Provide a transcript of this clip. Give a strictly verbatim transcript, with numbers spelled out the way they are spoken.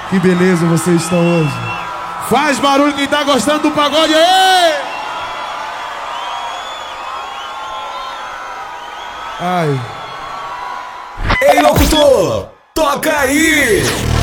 Que beleza vocês estão hoje. Faz barulho quem tá gostando do pagode aí! Ai. Ei, locutor, toca aí!